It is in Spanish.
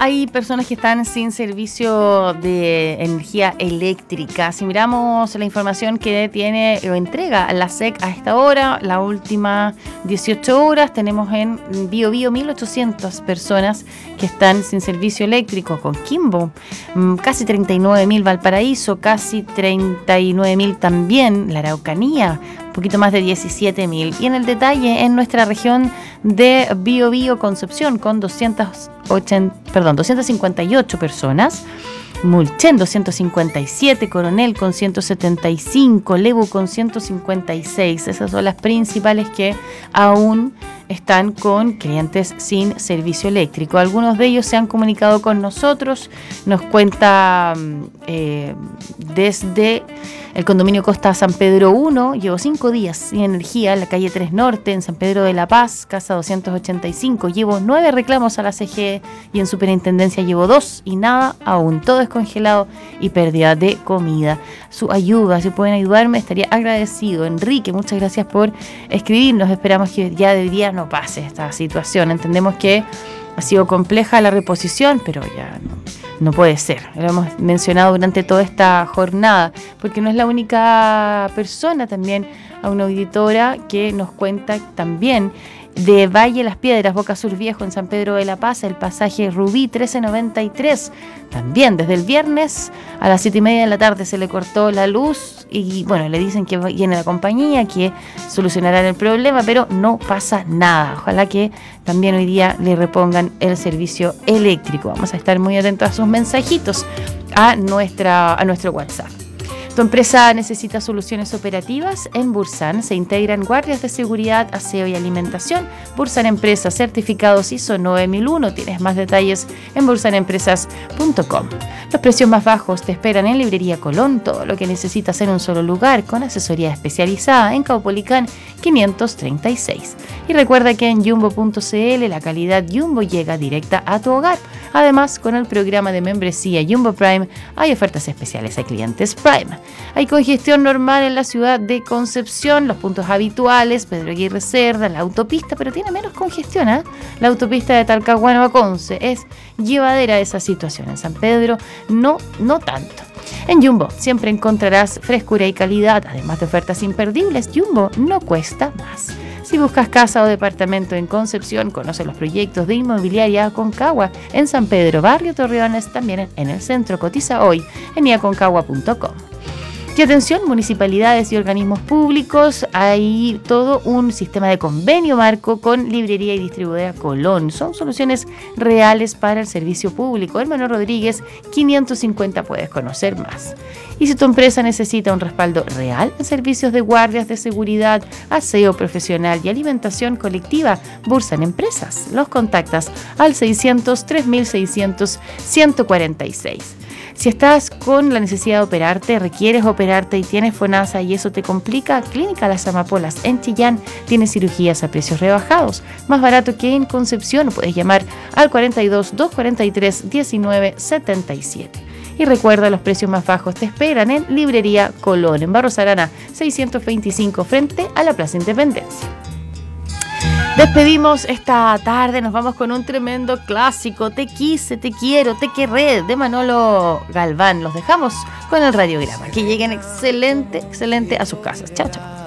hay personas que están sin servicio de energía eléctrica. Si miramos la información que tiene o entrega la SEC a esta hora, la última 18 horas, tenemos en Biobío 1.800 personas que están sin servicio eléctrico. Coquimbo, casi 39.000, Valparaíso, casi 39.000 también, la Araucanía, un poquito más de 17.000. Y en el detalle, en nuestra región de Biobío, Concepción, con 258 personas, Mulchen 257, Coronel con 175, Lebu con 156. Esas son las principales que aún están con clientes sin servicio eléctrico. Algunos de ellos se han comunicado con nosotros. Nos cuenta desde el condominio Costa San Pedro 1, llevo 5 días sin energía en la calle 3 Norte, en San Pedro de la Paz, casa 285. Llevo 9 reclamos a la CGE y en Superintendencia llevo 2 y nada aún. Todo es congelado y pérdida de comida. Su ayuda, si pueden ayudarme, estaría agradecido. Enrique, muchas gracias por escribirnos. Esperamos que ya de día no pase esta situación. Entendemos que ha sido compleja la reposición, pero ya no puede ser. Lo hemos mencionado durante toda esta jornada, porque no es la única persona, también a una auditora que nos cuenta también de Valle Las Piedras, Boca Sur Viejo, en San Pedro de la Paz, el pasaje Rubí 1393. También desde el viernes a las 7:30 de la tarde se le cortó la luz y bueno, le dicen que viene la compañía, que solucionarán el problema, pero no pasa nada. Ojalá que también hoy día le repongan el servicio eléctrico. Vamos a estar muy atentos a sus mensajitos a nuestro WhatsApp. ¿Tu empresa necesita soluciones operativas? En Bursan se integran guardias de seguridad, aseo y alimentación. Bursan Empresas, certificados ISO 9001. Tienes más detalles en bursanempresas.com. Los precios más bajos te esperan en Librería Colón. Todo lo que necesitas en un solo lugar, con asesoría especializada en Caupolicán 536. Y recuerda que en Jumbo.cl la calidad Jumbo llega directa a tu hogar. Además, con el programa de membresía Jumbo Prime hay ofertas especiales a clientes Prime. Hay congestión normal en la ciudad de Concepción, los puntos habituales, Pedro Aguirre Cerda, la autopista, pero tiene menos congestión, ¿eh? La autopista de Talcahuano a Conce es llevadera esa situación. En San Pedro no tanto. En Jumbo siempre encontrarás frescura y calidad, además de ofertas imperdibles. Jumbo no cuesta más. Si buscas casa o departamento en Concepción, conoce los proyectos de Inmobiliaria Aconcagua en San Pedro, Barrio Torreones, también en el centro. Cotiza hoy en iaconcagua.com. Y atención, municipalidades y organismos públicos, hay todo un sistema de convenio marco con Librería y Distribuidora Colón. Son soluciones reales para el servicio público. Hermano Rodríguez, 550, puedes conocer más. Y si tu empresa necesita un respaldo real en servicios de guardias de seguridad, aseo profesional y alimentación colectiva, Bursan Empresas. Los contactas al 600 3600 146. Si estás con la necesidad de operarte, requieres operarte y tienes FONASA y eso te complica, Clínica Las Amapolas en Chillán tiene cirugías a precios rebajados, más barato que en Concepción. Puedes llamar al 42 243 1977. Y recuerda, los precios más bajos te esperan en Librería Colón, en Barros Arana 625, frente a la Plaza Independencia. Despedimos esta tarde, nos vamos con un tremendo clásico, Te quise, te quiero, te querré, de Manolo Galván. Los dejamos con el radiograma. Que lleguen excelente a sus casas. Chao, chao.